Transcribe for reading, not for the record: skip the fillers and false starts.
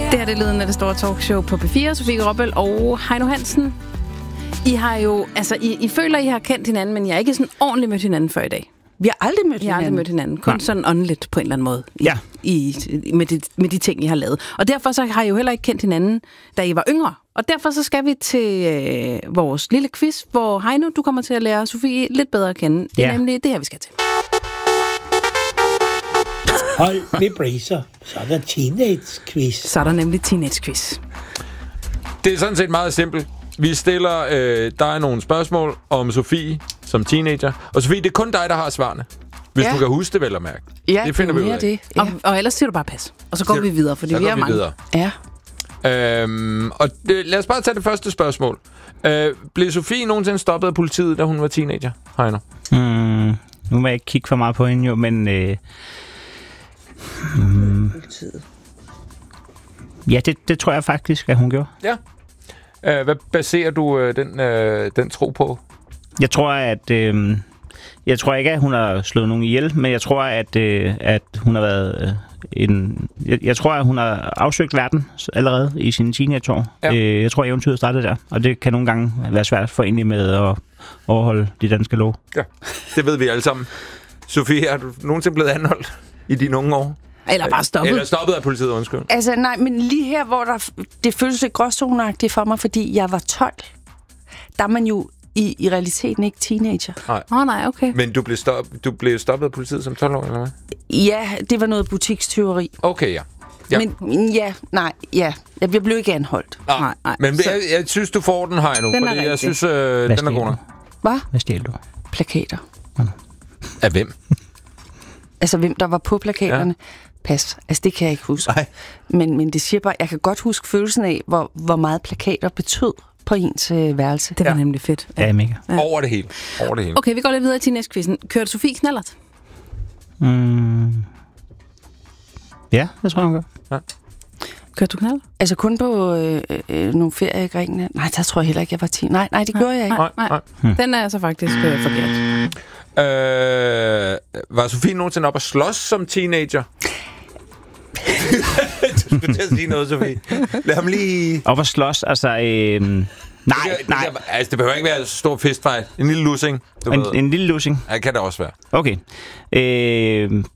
Det her det er lyden af det store talkshow på P4. Sofie Gråbøl og Heino Hansen. I har jo, altså, I føler, I har kendt hinanden, men I har ikke sådan ordentligt mødt hinanden før i dag. Vi har aldrig mødt hinanden. I har aldrig mødt hinanden. Kun sådan åndeligt på en eller anden måde. Ja. Med de ting, I har lavet. Og derfor så har I jo heller ikke kendt hinanden, da I var yngre. Og derfor så skal vi til vores lille quiz, hvor Heino, du kommer til at lære Sofie lidt bedre at kende. Det er nemlig det her, vi skal til. Hold med bracer. Så er der teenage-quiz. Så er der nemlig teenage-quiz. Det er sådan set meget simpelt. Vi stiller dig nogle spørgsmål om Sofie som teenager. Og Sofie, det er kun dig, der har svarene. Hvis du kan huske det, vel at mærke. Ja, det finder vi ud af. Det. Ja. Og ellers siger du bare pas. Og så går vi videre, fordi vi er mange. Videre. Ja. Lad os bare tage det første spørgsmål. Blev Sofie nogensinde stoppet af politiet, da hun var teenager? Heino? Nu må jeg ikke kigge for meget på hende jo, men... Politiet. Ja, det tror jeg faktisk, at hun gjorde. Ja. Hvad baserer du den tro på? Jeg tror, jeg tror ikke, at hun har slået nogen ihjel, men jeg tror, at hun har været jeg tror, at hun har afsøgt verden allerede i sine teenageår. Ja. Jeg tror, eventyret startede der, og det kan nogle gange være svært for egentlig med at overholde de danske lov. Ja, det ved vi alle sammen. Sofie, er du nogensinde blevet anholdt i dine unge år? Eller bare stoppet. Eller stoppet af politiet, undskyld. Altså, nej, men lige her, hvor det føles lidt gråzoneagtigt for mig, fordi jeg var 12. Der er man jo i realiteten ikke teenager. Nej. Nej, okay. Men du blev stoppet af politiet som 12 år, eller hvad? Ja, det var noget butikstyveri. Okay, ja. Men jeg blev ikke anholdt. Nej. Men jeg synes, du får den her nu, Den er fordi jeg rigtig. synes, den er god nok. Hvad stjal du? Plakater. Af hvem? Altså, hvem der var på plakaterne. Ja. Pas. Altså, det kan jeg ikke huske. Nej. Men det siger bare, jeg kan godt huske følelsen af, hvor meget plakater betød på ens værelse. Det var nemlig fedt. Ja, mega. Ja. Over det hele. Okay, vi går lidt videre til teenage-quizzen. Kørte Sofie knallert? Ja, det tror jeg, hun gør. Ja. Kørte du knallert? Altså kun på nogle ferier i Grækenland. Nej, der tror jeg heller ikke, jeg var 10. Nej, det gjorde jeg ikke. Nej. Den er altså faktisk forkert. Var Sofie nogensinde op at slås som teenager? Du skulle til at sige noget, Sofie. Lad ham lige... Op at slås, altså... Nej. Altså, det behøver ikke være en stor fistfight. En lille lussing. En lille lussing? Ja, kan det også være. Okay.